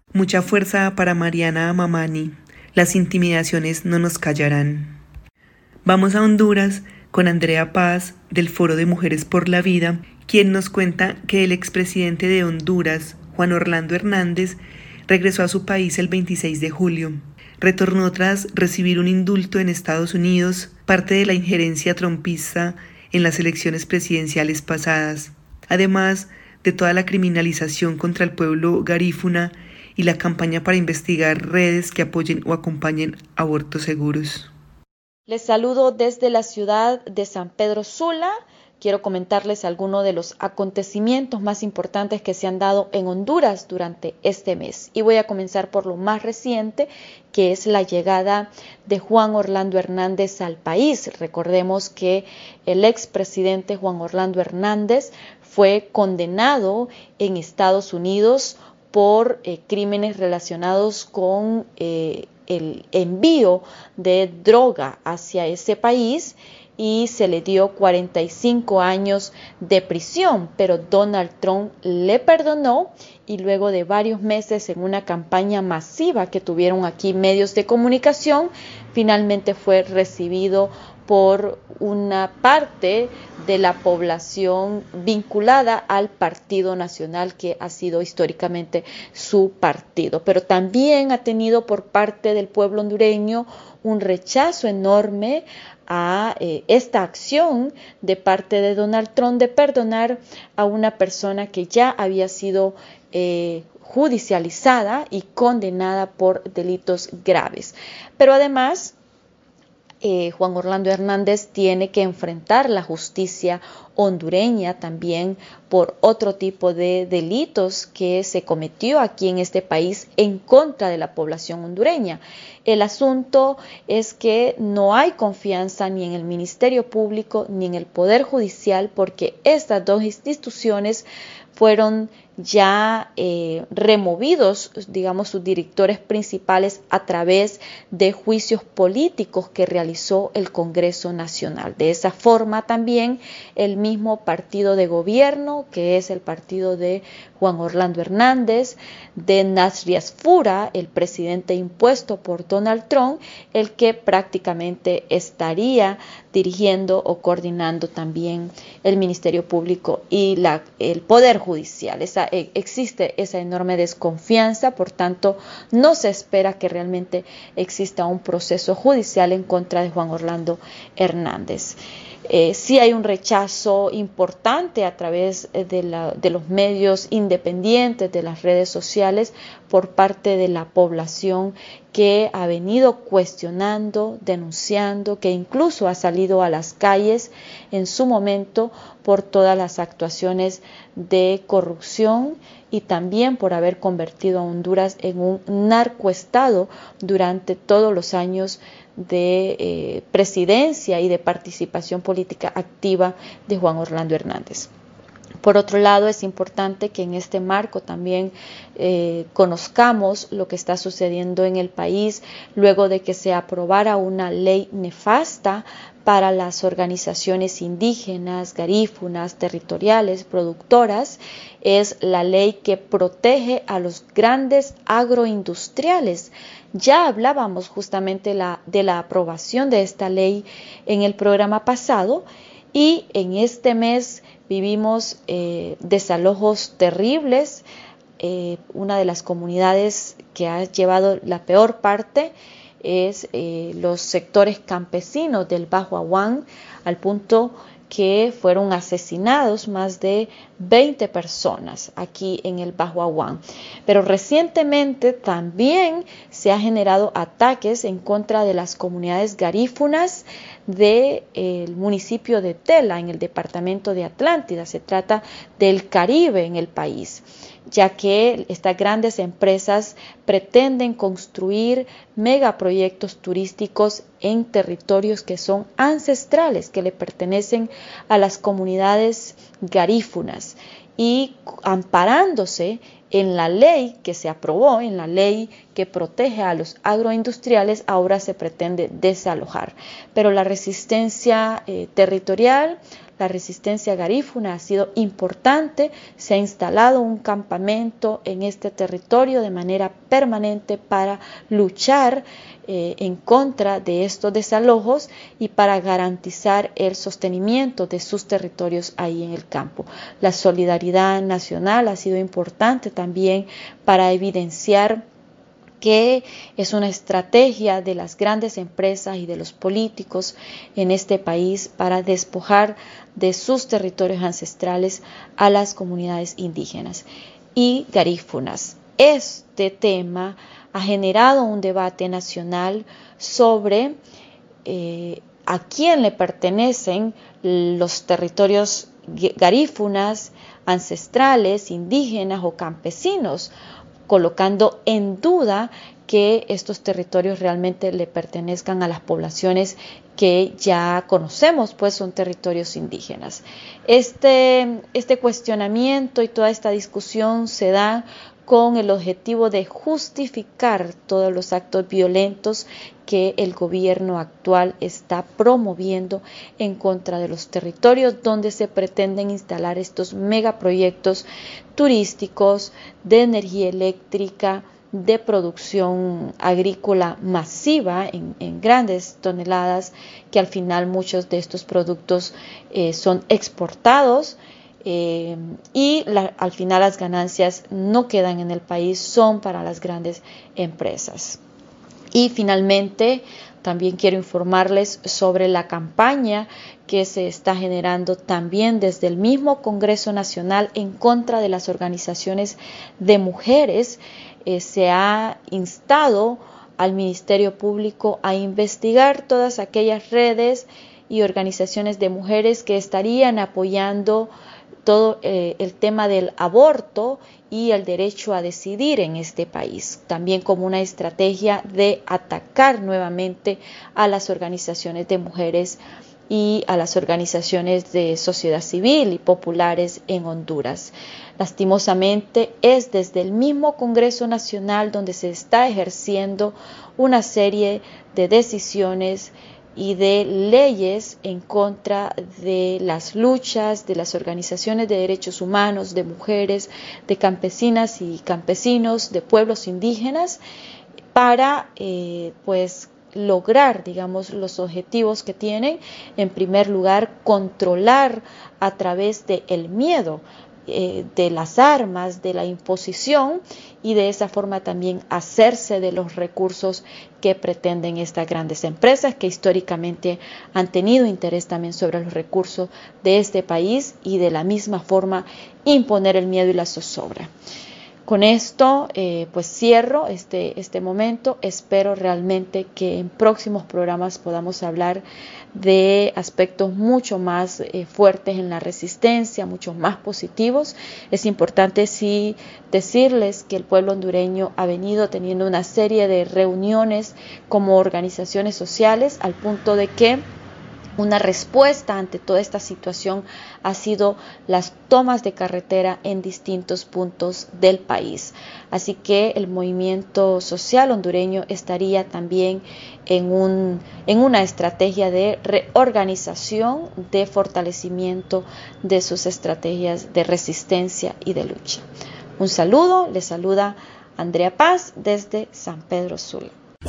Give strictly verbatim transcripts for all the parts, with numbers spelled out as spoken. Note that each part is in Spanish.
Mucha fuerza para Mariana Mamani. Las intimidaciones no nos callarán. Vamos a Honduras con Andrea Paz del Foro de Mujeres por la Vida, quien nos cuenta que el expresidente de Honduras, Juan Orlando Hernández, regresó a su país el veintiséis de julio. Retornó tras recibir un indulto en Estados Unidos, parte de la injerencia trompista en las elecciones presidenciales pasadas, además de toda la criminalización contra el pueblo garífuna y la campaña para investigar redes que apoyen o acompañen abortos seguros. Les saludo desde la ciudad de San Pedro Sula. Quiero comentarles algunos de los acontecimientos más importantes que se han dado en Honduras durante este mes. Y voy a comenzar por lo más reciente, que es la llegada de Juan Orlando Hernández al país. Recordemos que el expresidente Juan Orlando Hernández fue condenado en Estados Unidos por eh, crímenes relacionados con eh, el envío de droga hacia ese país y se le dio cuarenta y cinco años de prisión, pero Donald Trump le perdonó y luego de varios meses en una campaña masiva que tuvieron aquí medios de comunicación, finalmente fue recibido por una parte de la población vinculada al Partido Nacional, que ha sido históricamente su partido. Pero también ha tenido por parte del pueblo hondureño un rechazo enorme a eh, esta acción de parte de Donald Trump de perdonar a una persona que ya había sido eh, judicializada y condenada por delitos graves. Pero además, Eh, Juan Orlando Hernández tiene que enfrentar la justicia hondureña también por otro tipo de delitos que se cometió aquí en este país en contra de la población hondureña. El asunto es que no hay confianza ni en el Ministerio Público ni en el Poder Judicial, porque estas dos instituciones fueron ya eh, removidos, digamos, sus directores principales a través de juicios políticos que realizó el Congreso Nacional. De esa forma también el mismo partido de gobierno, que es el partido de Juan Orlando Hernández, de Nasrias Fura, el presidente impuesto por Donald Trump, el que prácticamente estaría dirigiendo o coordinando también el Ministerio Público y la, el Poder Judicial. Esa, eh, existe esa enorme desconfianza, por tanto, no se espera que realmente exista un proceso judicial en contra de Juan Orlando Hernández. Eh, sí hay un rechazo importante a través de, la, de los medios independientes, de las redes sociales, por parte de la población que ha venido cuestionando, denunciando, que incluso ha salido a las calles en su momento por todas las actuaciones de corrupción y también por haber convertido a Honduras en un narcoestado durante todos los años de eh, presidencia y de participación política activa de Juan Orlando Hernández. Por otro lado, es importante que en este marco también eh, conozcamos lo que está sucediendo en el país luego de que se aprobara una ley nefasta para las organizaciones indígenas, garífunas, territoriales, productoras. Es la ley que protege a los grandes agroindustriales. Ya hablábamos justamente la, de la aprobación de esta ley en el programa pasado y en este mes vivimos eh, desalojos terribles. Eh, una de las comunidades que ha llevado la peor parte es eh, los sectores campesinos del Bajo Aguán, al punto que fueron asesinados más de veinte personas aquí en el Bajo Aguán. Pero recientemente también se han generado ataques en contra de las comunidades garífunas del eh, municipio de Tela, en el departamento de Atlántida. Se trata del Caribe en el país, ya que estas grandes empresas pretenden construir megaproyectos turísticos en territorios que son ancestrales, que le pertenecen a las comunidades garífunas, y amparándose en la ley que se aprobó, en la ley que protege a los agroindustriales, ahora se pretende desalojar. Pero la resistencia eh, territorial, La resistencia garífuna ha sido importante, se ha instalado un campamento en este territorio de manera permanente para luchar eh, en contra de estos desalojos y para garantizar el sostenimiento de sus territorios ahí en el campo. La solidaridad nacional ha sido importante también para evidenciar que es una estrategia de las grandes empresas y de los políticos en este país para despojar de sus territorios ancestrales a las comunidades indígenas y garífunas. Este tema ha generado un debate nacional sobre eh, a quién le pertenecen los territorios garífunas, ancestrales, indígenas o campesinos, colocando en duda que estos territorios realmente le pertenezcan a las poblaciones que ya conocemos, pues son territorios indígenas. Este, este cuestionamiento y toda esta discusión se da con el objetivo de justificar todos los actos violentos que el gobierno actual está promoviendo en contra de los territorios donde se pretenden instalar estos megaproyectos turísticos de energía eléctrica, de producción agrícola masiva en, en grandes toneladas, que al final muchos de estos productos eh, son exportados. Eh, y la, al final las ganancias no quedan en el país, son para las grandes empresas. Y finalmente también quiero informarles sobre la campaña que se está generando también desde el mismo Congreso Nacional en contra de las organizaciones de mujeres. Eh, se ha instado al Ministerio Público a investigar todas aquellas redes y organizaciones de mujeres que estarían apoyando todo eh, el tema del aborto y el derecho a decidir en este país, también como una estrategia de atacar nuevamente a las organizaciones de mujeres y a las organizaciones de sociedad civil y populares en Honduras. Lastimosamente es desde el mismo Congreso Nacional donde se está ejerciendo una serie de decisiones y de leyes en contra de las luchas de las organizaciones de derechos humanos, de mujeres, de campesinas y campesinos, de pueblos indígenas, para eh, pues lograr, digamos, los objetivos que tienen. En primer lugar, controlar a través del miedo, eh, de las armas, de la imposición, y de esa forma también hacerse de los recursos que pretenden estas grandes empresas que históricamente han tenido interés también sobre los recursos de este país, y de la misma forma imponer el miedo y la zozobra. Con esto eh, pues cierro este, este momento. Espero realmente que en próximos programas podamos hablar de aspectos mucho más eh, fuertes en la resistencia, mucho más positivos. Es importante sí decirles que el pueblo hondureño ha venido teniendo una serie de reuniones como organizaciones sociales, al punto de que una respuesta ante toda esta situación ha sido las tomas de carretera en distintos puntos del país. Así que el movimiento social hondureño estaría también en, un, en una estrategia de reorganización, de fortalecimiento de sus estrategias de resistencia y de lucha. Un saludo, les saluda Andrea Paz desde San Pedro Sula.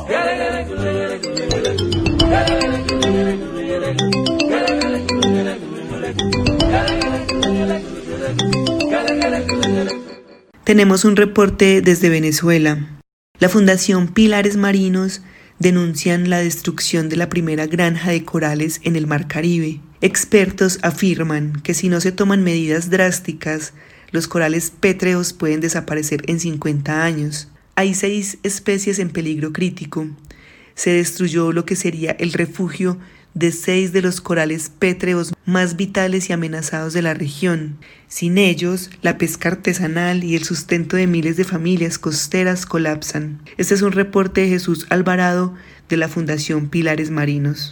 Tenemos un reporte desde Venezuela. La Fundación Pilares Marinos denuncian la destrucción de la primera granja de corales en el Mar Caribe. Expertos afirman que si no se toman medidas drásticas, los corales pétreos pueden desaparecer en cincuenta años. Hay seis especies en peligro crítico. Se destruyó lo que sería el refugio de seis de los corales pétreos más vitales y amenazados de la región. Sin ellos, la pesca artesanal y el sustento de miles de familias costeras colapsan. Este es un reporte de Jesús Alvarado de la Fundación Pilares Marinos.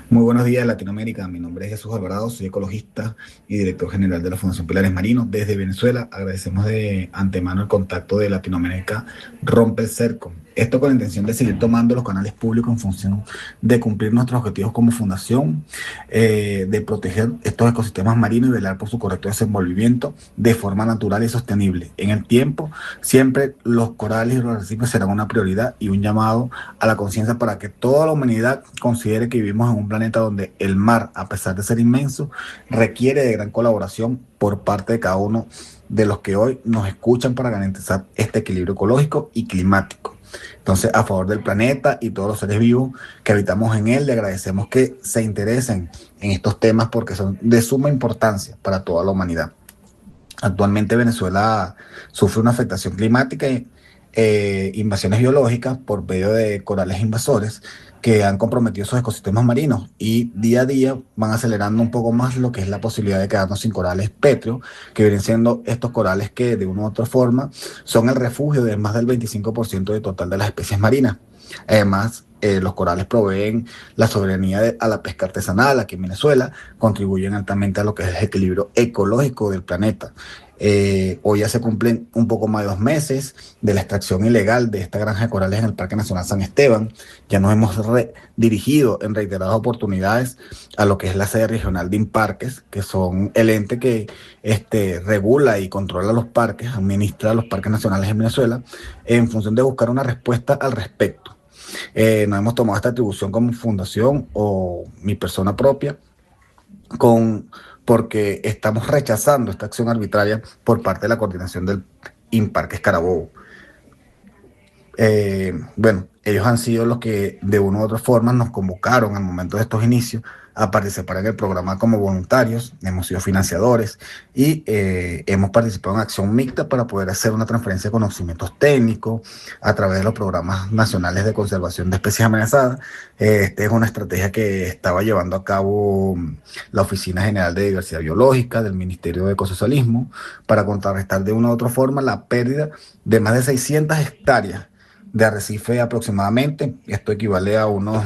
Muy buenos días, Latinoamérica. Mi nombre es Jesús Alvarado, soy ecologista y director general de la Fundación Pilares Marinos desde Venezuela. Agradecemos de antemano el contacto de Latinoamérica Rompe el Cerco. Esto con la intención de seguir tomando los canales públicos en función de cumplir nuestros objetivos como fundación, eh, de proteger estos ecosistemas marinos y velar por su correcto desenvolvimiento de forma natural y sostenible. En el tiempo, siempre los corales y los arrecifes serán una prioridad y un llamado a la conciencia para que toda la humanidad considere que vivimos en un planeta donde el mar, a pesar de ser inmenso, requiere de gran colaboración por parte de cada uno de los que hoy nos escuchan para garantizar este equilibrio ecológico y climático. Entonces, a favor del planeta y todos los seres vivos que habitamos en él, le agradecemos que se interesen en estos temas porque son de suma importancia para toda la humanidad. Actualmente Venezuela sufre una afectación climática y eh, invasiones biológicas por medio de corales invasores que han comprometido sus ecosistemas marinos y día a día van acelerando un poco más lo que es la posibilidad de quedarnos sin corales pétreos, que vienen siendo estos corales que de una u otra forma son el refugio de más del veinticinco por ciento del total de las especies marinas. Además, eh, los corales proveen la soberanía de, a la pesca artesanal aquí en Venezuela, contribuyen altamente a lo que es el equilibrio ecológico del planeta. Eh, hoy ya se cumplen un poco más de dos meses de la extracción ilegal de esta granja de corales en el Parque Nacional San Esteban. Ya nos hemos re dirigido en reiteradas oportunidades a lo que es la sede regional de INPARQUES, que son el ente que este, regula y controla los parques, administra los parques nacionales en Venezuela, en función de buscar una respuesta al respecto. Eh, nos hemos tomado esta atribución como fundación o mi persona propia con, porque estamos rechazando esta acción arbitraria por parte de la coordinación del INPARQUES Carabobo. Eh, bueno, ellos han sido los que de una u otra forma nos convocaron al momento de estos inicios a participar en el programa como voluntarios, hemos sido financiadores y eh, hemos participado en acción mixta para poder hacer una transferencia de conocimientos técnicos a través de los programas nacionales de conservación de especies amenazadas. Eh, esta es una estrategia que estaba llevando a cabo la Oficina General de Diversidad Biológica del Ministerio de Ecosocialismo para contrarrestar de una u otra forma la pérdida de más de seiscientas hectáreas de arrecife aproximadamente. Esto equivale a unos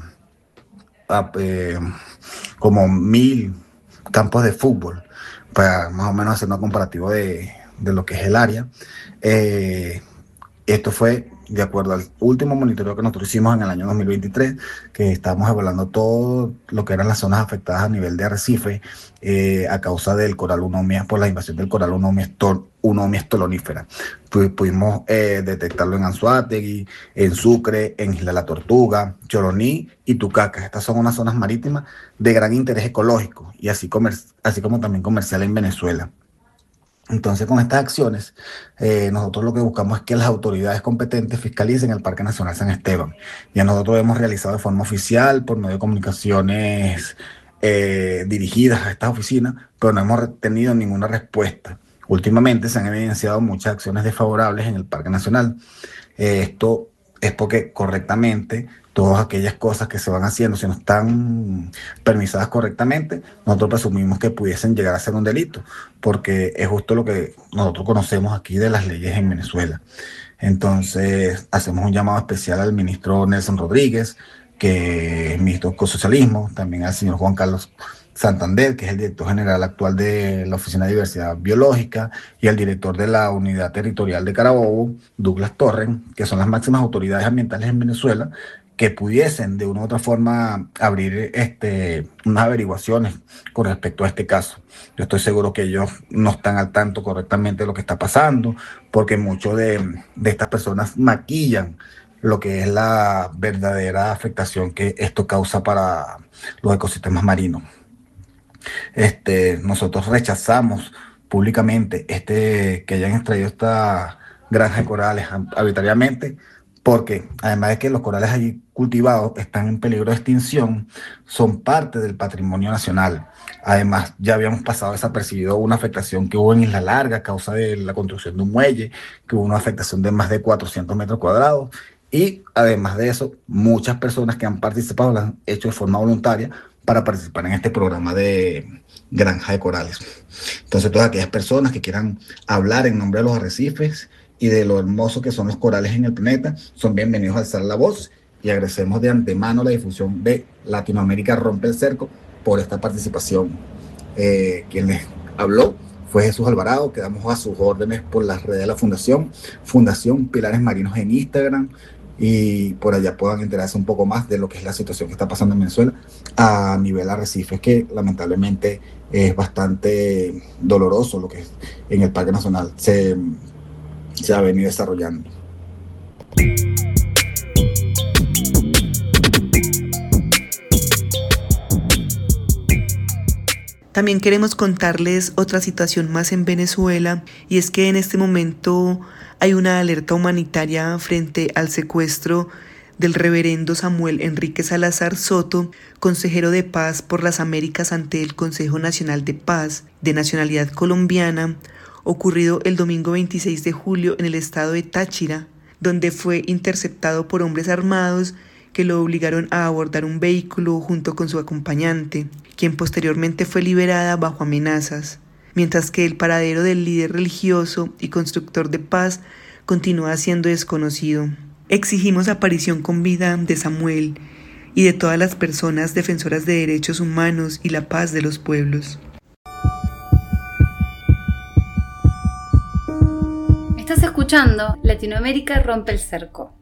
a, eh, como mil campos de fútbol, para más o menos hacer una comparativa de, de lo que es el área. Eh, esto fue de acuerdo al último monitoreo que nosotros hicimos en el año dos mil veintitrés, que estábamos evaluando todo lo que eran las zonas afectadas a nivel de arrecife eh, a causa del coral Eunomia, por la invasión del coral Eunomia, stol, Eunomia stolonífera. Pudimos eh, detectarlo en Anzoátegui, en Sucre, en Isla La Tortuga, Choroní y Tucacas. Estas son unas zonas marítimas de gran interés ecológico y así, comer, así como también comercial en Venezuela. Entonces, con estas acciones, eh, nosotros lo que buscamos es que las autoridades competentes fiscalicen el Parque Nacional San Esteban. Ya nosotros hemos realizado de forma oficial, por medio de comunicaciones eh, dirigidas a estas oficinas, pero no hemos tenido ninguna respuesta. Últimamente se han evidenciado muchas acciones desfavorables en el Parque Nacional. Eh, esto es porque correctamente todas aquellas cosas que se van haciendo, si no están permisadas correctamente, nosotros presumimos que pudiesen llegar a ser un delito, porque es justo lo que nosotros conocemos aquí de las leyes en Venezuela. Entonces, hacemos un llamado especial al ministro Nelson Rodríguez, que es ministro de Socialismo, también al señor Juan Carlos Santander, que es el director general actual de la Oficina de Diversidad Biológica, y el director de la Unidad Territorial de Carabobo, Douglas Torres, que son las máximas autoridades ambientales en Venezuela, que pudiesen de una u otra forma abrir este, unas averiguaciones con respecto a este caso. Yo estoy seguro que ellos no están al tanto correctamente de lo que está pasando, porque muchos de, de estas personas maquillan lo que es la verdadera afectación que esto causa para los ecosistemas marinos. Este, nosotros rechazamos públicamente este, que hayan extraído esta granja de corales arbitrariamente, porque además de que los corales allí cultivados están en peligro de extinción, son parte del patrimonio nacional. Además, ya habíamos pasado desapercibido una afectación que hubo en Isla Larga a causa de la construcción de un muelle, que hubo una afectación de más de cuatrocientos metros cuadrados, y además de eso, muchas personas que han participado lo han hecho de forma voluntaria para participar en este programa de granja de corales. Entonces, todas aquellas personas que quieran hablar en nombre de los arrecifes y de lo hermoso que son los corales en el planeta, son bienvenidos a alzar la voz y agradecemos de antemano la difusión de Latinoamérica Rompe el Cerco por esta participación. Eh, quien les habló fue Jesús Alvarado. Quedamos a sus órdenes por las redes de la Fundación, Fundación Pilares Marinos en Instagram, y por allá puedan enterarse un poco más de lo que es la situación que está pasando en Venezuela a nivel arrecifes, que lamentablemente es bastante doloroso lo que en el Parque Nacional se, se ha venido desarrollando. También queremos contarles otra situación más en Venezuela, y es que en este momento hay una alerta humanitaria frente al secuestro del reverendo Samuel Enrique Salazar Soto, consejero de paz por las Américas ante el Consejo Nacional de Paz, de nacionalidad colombiana, ocurrido el domingo veintiséis de julio en el estado de Táchira, donde fue interceptado por hombres armados que lo obligaron a abordar un vehículo junto con su acompañante, quien posteriormente fue liberada bajo amenazas, mientras que el paradero del líder religioso y constructor de paz continúa siendo desconocido. Exigimos aparición con vida de Samuel y de todas las personas defensoras de derechos humanos y la paz de los pueblos. Estás escuchando Latinoamérica Rompe el Cerco.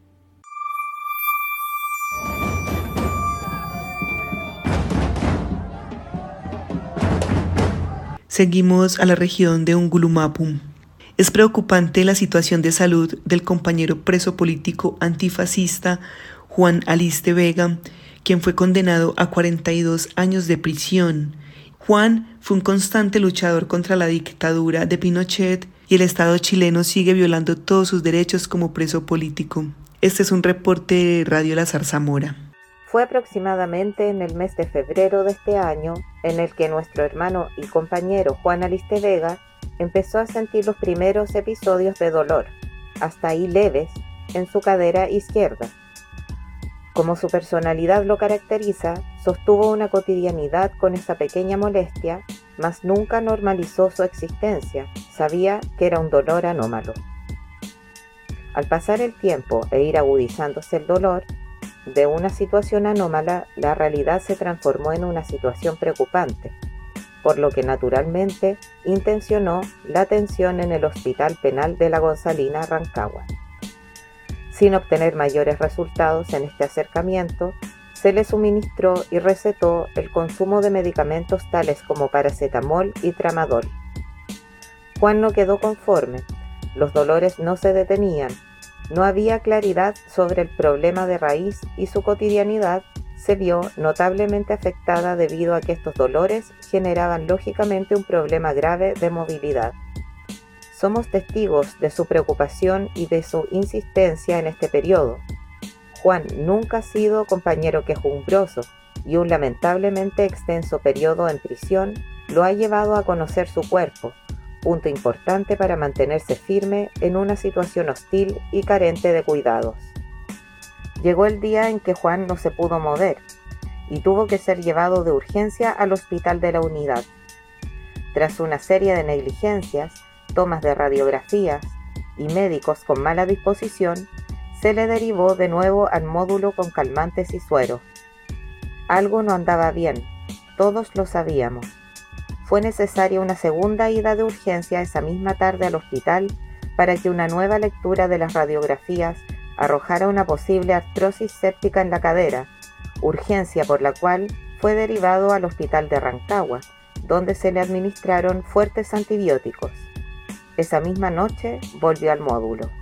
Seguimos a la región de Ungulumapu. Es preocupante la situación de salud del compañero preso político antifascista Juan Aliste Vega, quien fue condenado a cuarenta y dos años de prisión. Juan fue un constante luchador contra la dictadura de Pinochet y el Estado chileno sigue violando todos sus derechos como preso político. Este es un reporte de Radio La Zarzamora. Fue aproximadamente en el mes de febrero de este año en el que nuestro hermano y compañero Juan Aliste Vega empezó a sentir los primeros episodios de dolor, hasta ahí leves, en su cadera izquierda. Como su personalidad lo caracteriza, sostuvo una cotidianidad con esa pequeña molestia, mas nunca normalizó su existencia, sabía que era un dolor anómalo. Al pasar el tiempo e ir agudizándose el dolor, de una situación anómala, la realidad se transformó en una situación preocupante, por lo que naturalmente intencionó la atención en el Hospital Penal de la Gonzalina, Rancagua. Sin obtener mayores resultados en este acercamiento, se le suministró y recetó el consumo de medicamentos tales como paracetamol y tramadol. Juan no quedó conforme, los dolores no se detenían, no había claridad sobre el problema de raíz y su cotidianidad se vio notablemente afectada debido a que estos dolores generaban lógicamente un problema grave de movilidad. Somos testigos de su preocupación y de su insistencia en este periodo. Juan nunca ha sido compañero quejumbroso y un lamentablemente extenso periodo en prisión lo ha llevado a conocer su cuerpo, punto importante para mantenerse firme en una situación hostil y carente de cuidados. Llegó el día en que Juan no se pudo mover y tuvo que ser llevado de urgencia al hospital de la unidad. Tras una serie de negligencias, tomas de radiografías y médicos con mala disposición, se le derivó de nuevo al módulo con calmantes y suero. Algo no andaba bien, todos lo sabíamos. Fue necesaria una segunda ida de urgencia esa misma tarde al hospital para que una nueva lectura de las radiografías arrojara una posible artrosis séptica en la cadera, urgencia por la cual fue derivado al hospital de Rancagua, donde se le administraron fuertes antibióticos. Esa misma noche volvió al módulo.